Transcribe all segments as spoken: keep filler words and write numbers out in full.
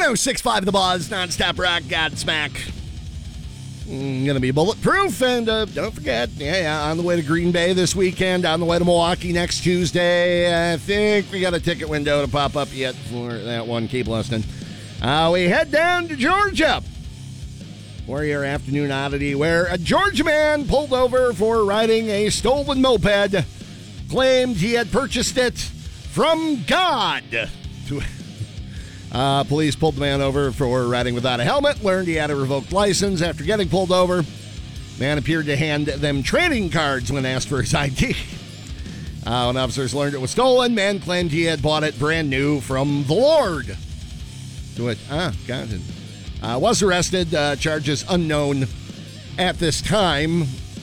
oh six point five The Buzz, nonstop rock, Godsmack. Mm, gonna be bulletproof, and uh, don't forget, yeah, yeah, on the way to Green Bay this weekend, on the way to Milwaukee next Tuesday. I think we got a ticket window to pop up yet for that one. Keep listening. Uh, we head down to Georgia for your afternoon oddity, where a Georgia man pulled over for riding a stolen moped, claimed he had purchased it from God. To Uh, police pulled the man over for riding without a helmet, learned he had a revoked license. After getting pulled over, man appeared to hand them trading cards when asked for his I D. Uh, when officers learned it was stolen, man claimed he had bought it brand new from the Lord. To it, ah, got it. Uh, was arrested, uh, charges unknown at this time.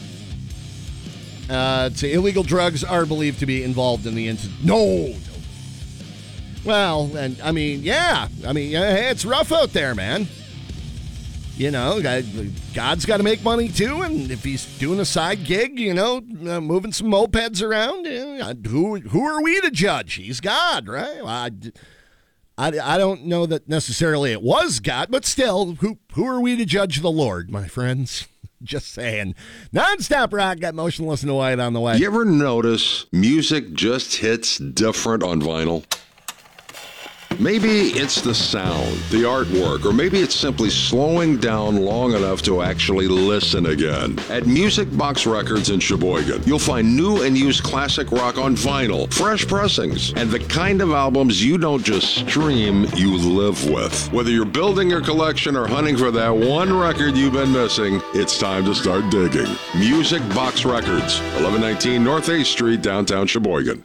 Uh, say illegal drugs are believed to be involved in the incident. No, Well, and I mean, yeah. I mean, yeah, it's rough out there, man. You know, God's got to make money too, and if he's doing a side gig, you know, uh, moving some mopeds around, uh, who who are we to judge? He's God, right? Well, I, I, I don't know that necessarily it was God, but still, who who are we to judge the Lord, my friends? Just saying. Nonstop rock, got Motionless in White on the way. You ever notice music just hits different on vinyl? Maybe it's the sound, the artwork, or maybe it's simply slowing down long enough to actually listen again. At Music Box Records in Sheboygan, you'll find new and used classic rock on vinyl, fresh pressings, and the kind of albums you don't just stream, you live with. Whether you're building your collection or hunting for that one record you've been missing, it's time to start digging. Music Box Records, eleven nineteen North eighth Street, downtown Sheboygan.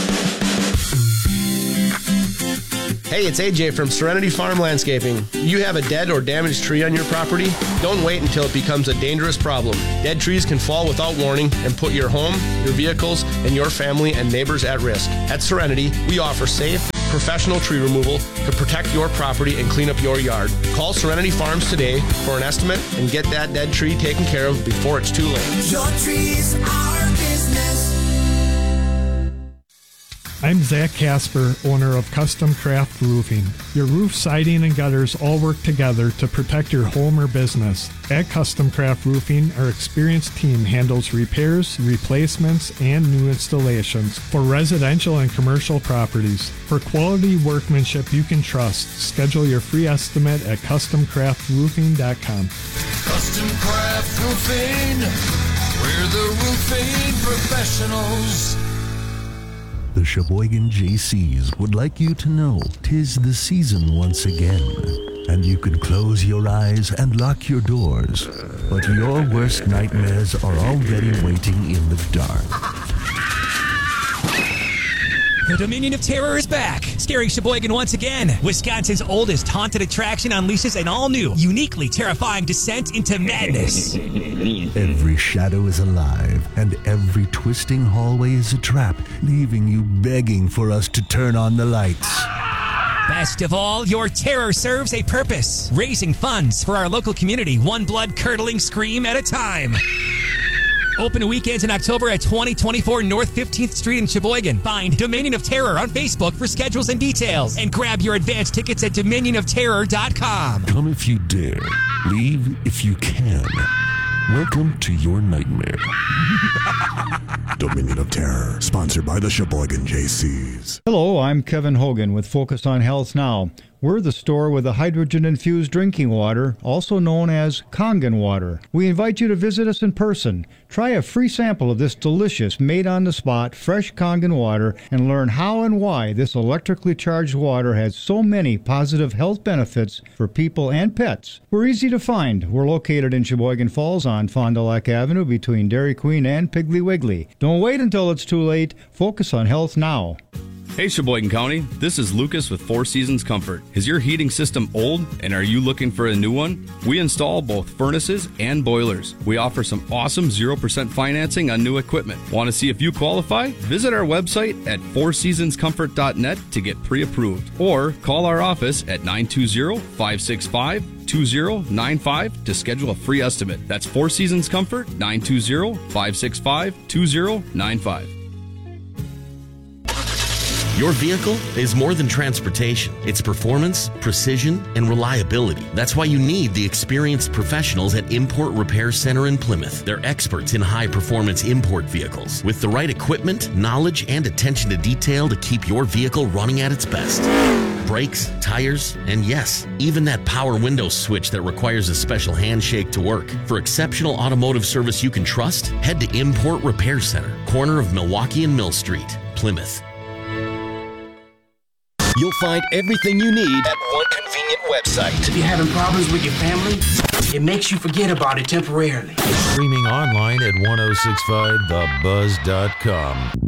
Hey, it's A J from Serenity Farm Landscaping. You have a dead or damaged tree on your property? Don't wait until it becomes a dangerous problem. Dead trees can fall without warning and put your home, your vehicles, and your family and neighbors at risk. At Serenity, we offer safe, professional tree removal to protect your property and clean up your yard. Call Serenity Farms today for an estimate and get that dead tree taken care of before it's too late. Your trees are business. I'm Zach Casper, owner of Custom Craft Roofing. Your roof, siding, and gutters all work together to protect your home or business. At Custom Craft Roofing, our experienced team handles repairs, replacements, and new installations for residential and commercial properties. For quality workmanship you can trust, schedule your free estimate at custom craft roofing dot com. Custom Craft Roofing, we're the roofing professionals. The Sheboygan J Cs would like you to know 'tis the season once again, and you can close your eyes and lock your doors, but your worst nightmares are already waiting in the dark. The Dominion of Terror is back, scaring Sheboygan once again. Wisconsin's oldest haunted attraction unleashes an all-new, uniquely terrifying descent into madness. Every shadow is alive, and every twisting hallway is a trap, leaving you begging for us to turn on the lights. Best of all, your terror serves a purpose, raising funds for our local community, one blood-curdling scream at a time. Open weekends in October at twenty twenty-four North fifteenth Street in Sheboygan. Find Dominion of Terror on Facebook for schedules and details. And grab your advance tickets at dominion of terror dot com. Come if you dare. Leave if you can. Welcome to your nightmare. Dominion of Terror, sponsored by the Sheboygan J Cs. Hello, I'm Kevin Hogan with Focus on Health Now. We're the store with the hydrogen-infused drinking water, also known as Kangen water. We invite you to visit us in person. Try a free sample of this delicious, made-on-the-spot, fresh Kangen water and learn how and why this electrically charged water has so many positive health benefits for people and pets. We're easy to find. We're located in Sheboygan Falls on Fond du Lac Avenue between Dairy Queen and Piggly Wiggly. Don't wait until it's too late. Focus on health now. Hey Sheboygan County, this is Lucas with Four Seasons Comfort. Is your heating system old and are you looking for a new one? We install both furnaces and boilers. We offer some awesome zero percent financing on new equipment. Want to see if you qualify? Visit our website at four seasons comfort dot net to get pre-approved or call our office at nine two zero, five six five, two zero nine five to schedule a free estimate. That's Four Seasons Comfort, nine two zero, five six five, two zero nine five. Your vehicle is more than transportation. It's performance, precision, and reliability. That's why you need the experienced professionals at Import Repair Center in Plymouth. They're experts in high-performance import vehicles with the right equipment, knowledge, and attention to detail to keep your vehicle running at its best. Brakes, tires, and yes, even that power window switch that requires a special handshake to work. For exceptional automotive service you can trust, head to Import Repair Center, corner of Milwaukee and Mill Street, Plymouth. You'll find everything you need at one convenient website. If you're having problems with your family, it makes you forget about it temporarily. Streaming online at ten sixty-five the buzz dot com.